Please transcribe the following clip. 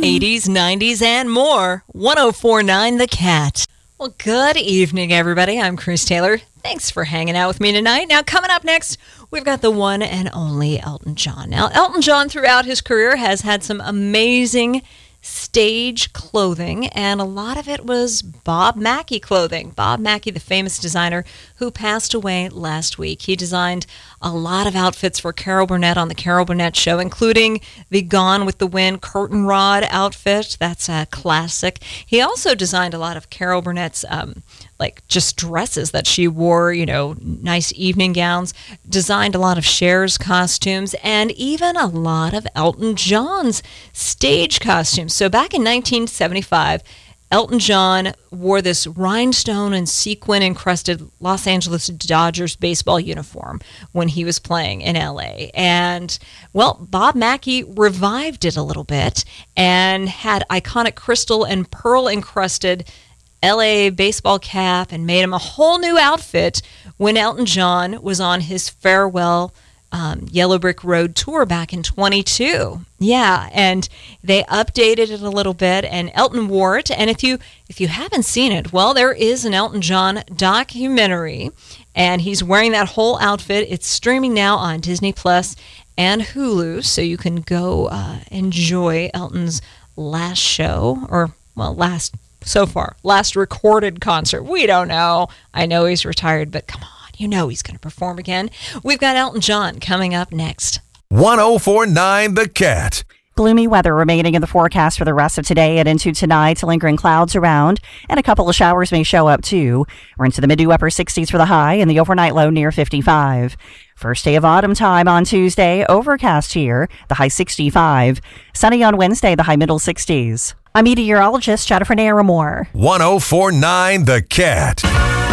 80s, 90s, and more. 104.9 The Cat. Well, good evening, everybody. I'm Chris Taylor. Thanks for hanging out with me tonight. Now, coming up next, we've got the one and only Elton John. Now, Elton John, throughout his career, has had some amazing stage clothing, and a lot of it was Bob Mackie clothing. Bob Mackie, the famous designer who passed away last week. He designed a lot of outfits for Carol Burnett on the Carol Burnett Show, including the Gone with the Wind curtain rod outfit. That's a classic. He also designed a lot of Carol Burnett's just dresses that she wore, nice evening gowns, designed a lot of Cher's costumes, and even a lot of Elton John's stage costumes. So back in 1975, Elton John wore this rhinestone and sequin-encrusted Los Angeles Dodgers baseball uniform when he was playing in L.A. And, Bob Mackie revived it a little bit and had iconic crystal and pearl-encrusted L.A. baseball cap and made him a whole new outfit when Elton John was on his farewell Yellow Brick Road tour back in 22. Yeah, and they updated it a little bit, and Elton wore it. And if you haven't seen it, there is an Elton John documentary, and he's wearing that whole outfit. It's streaming now on Disney Plus and Hulu, so you can go enjoy Elton's last show, last recorded concert. We don't know. I know he's retired, but come on, he's going to perform again. We've got Elton John coming up next. 104.9 The Cat. Gloomy weather remaining in the forecast for the rest of today and into tonight. Lingering clouds around, and a couple of showers may show up too. We're into the mid to upper 60s for the high and the overnight low near 55. First day of autumn time on Tuesday, overcast here, the high 65. Sunny on Wednesday, the high middle 60s. I'm meteorologist Jennifer Naramore. 104.9 The Cat.